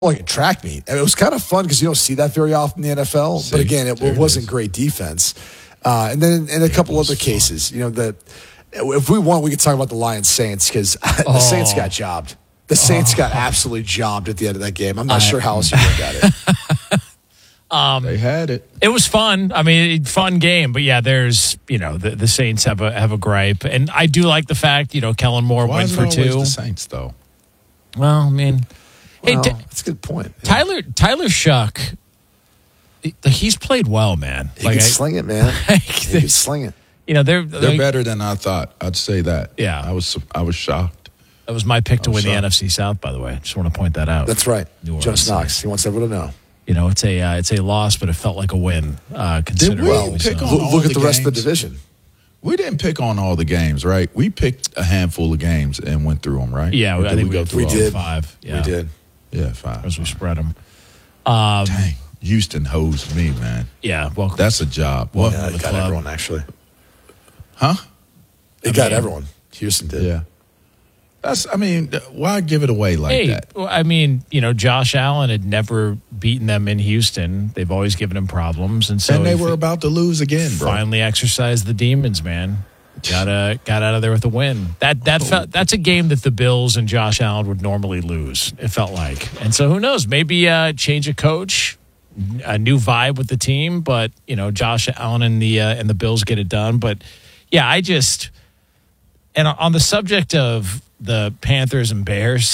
like a track meet. And it was kind of fun because you don't see that very often in the NFL. But again, it wasn't great defense. And then in a couple other cases, if we want, we could talk about the Lions Saints because the Saints got jobbed. The Saints got absolutely jobbed at the end of that game. I'm not sure how else you look at it. They had it. It was fun. I mean, fun game. But yeah, there's the Saints have a gripe, and I do like the fact Kellen Moore went for two. The Saints though. Well, I mean, that's a good point. Tyler Shuck, he's played well, man. He can sling it, man. He can sling it. They're better than I thought. I'd say that. Yeah, I was shocked. That was my pick to win the NFC South, by the way. Just want to point that out. That's right. Jonas Knox. He wants everyone to know. It's a loss, but it felt like a win. Considering look at the rest of the division. We didn't pick on all the games, right? We picked a handful of games and went through them, right? Yeah, I think we go through all did. 5. Yeah. We did. Yeah, 5. As we spread them. Dang, Houston hosed me, man. Yeah, welcome. That's a job. Yeah, it got everyone, actually. Huh? It got everyone. Houston did. Yeah. Why give it away like that? Well, I mean, Josh Allen had never beaten them in Houston. They've always given him problems, and they were about to lose again, bro. Finally exercised the demons, man. Got out of there with a win. That's a game that the Bills and Josh Allen would normally lose. It felt like, and so who knows? Maybe change of coach, a new vibe with the team. But Josh Allen and the Bills get it done. But yeah, and on the subject of the Panthers and Bears,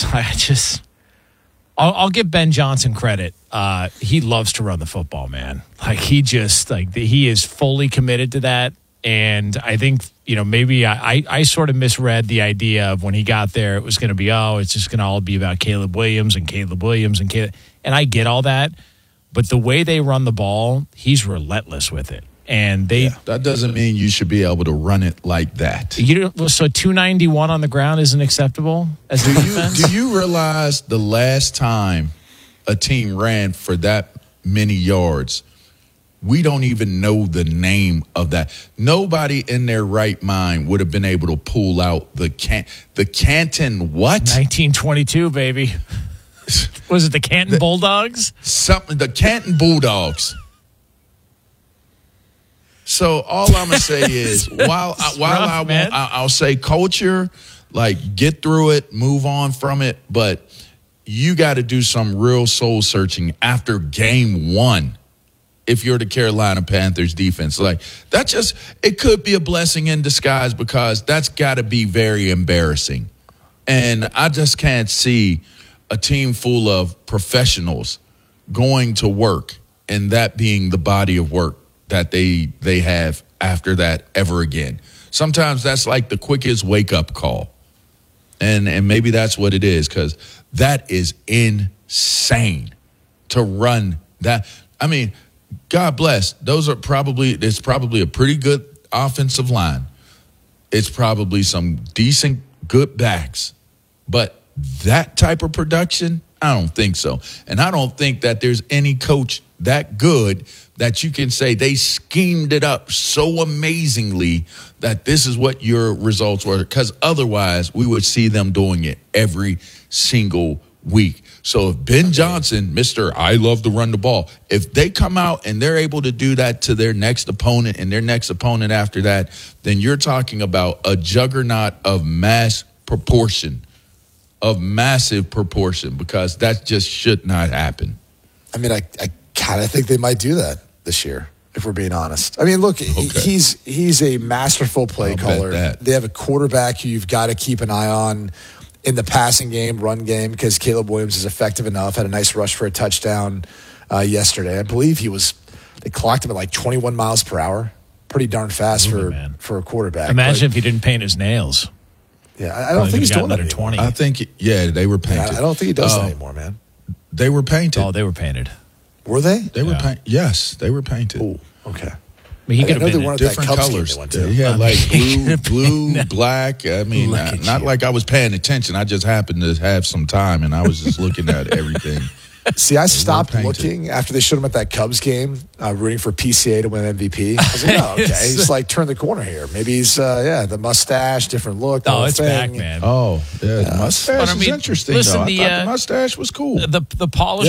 I'll give Ben Johnson credit. He loves to run the football, man. He is fully committed to that. And I think, maybe I sort of misread the idea of when he got there, it was going to be, it's just going to all be about Caleb Williams. And I get all that. But the way they run the ball, he's relentless with it. And that doesn't mean you should be able to run it like that. So 291 on the ground isn't acceptable as a defense? Do you realize the last time a team ran for that many yards, we don't even know the name of that. Nobody in their right mind would have been able to pull out the Canton what? 1922, baby. Was it the Canton Bulldogs? The Canton Bulldogs. So all I'm gonna say is, I'll say culture, get through it, move on from it, but you got to do some real soul searching after game 1. If you're the Carolina Panthers defense, it could be a blessing in disguise because that's got to be very embarrassing, and I just can't see a team full of professionals going to work and that being the body of work that they have after that ever again. Sometimes that's like the quickest wake-up call. And maybe that's what it is, because that is insane to run that. I mean, God bless. It's probably a pretty good offensive line. It's probably some decent, good backs. But that type of production, I don't think so. And I don't think that there's any coach that good that you can say they schemed it up so amazingly that this is what your results were, because otherwise we would see them doing it every single week. So if Ben Johnson, Mr. I love to run the ball, if they come out and they're able to do that to their next opponent and their next opponent after that, then you're talking about a juggernaut of massive proportion, because that just should not happen. I mean, I kind of think they might do that this year, if we're being honest. I mean, look, he's a masterful play caller. They have a quarterback who you've got to keep an eye on in the passing game, run game, because Caleb Williams is effective enough. Had a nice rush for a touchdown yesterday. I believe they clocked him at 21 miles per hour. Pretty darn fast for a quarterback. Imagine if he didn't paint his nails. Yeah, I don't think he's doing that anymore. 20. I think, they were painted. I don't think he does that anymore, man. They were painted. Oh, they were painted. Were they? They were painted. Yes, they were painted. Oh, okay. I mean, he could have been different colors. He had blue, black. I mean, not like I was paying attention. I just happened to have some time, and I was just looking at everything. See, I stopped looking after they showed him at that Cubs game, rooting for PCA to win MVP. I was like, oh, okay. He's like turned the corner here. Maybe he's, the mustache, different look. Oh, it's back, man. Oh, yeah, the mustache is interesting, listen, though. I thought the mustache was cool. The polish